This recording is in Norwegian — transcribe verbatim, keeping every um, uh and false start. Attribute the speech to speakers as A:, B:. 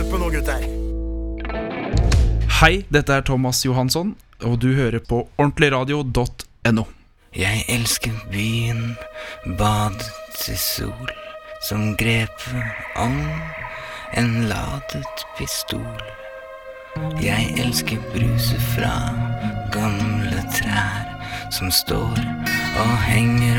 A: på nå, gutter.
B: Hei, dette er Thomas Johansson, og du hører på ordentligradio punktum no.
C: Jeg elsker byen, badet i sol, som grepet om en ladet pistol. Jeg elsker bruset fra gamle trær, som står og henger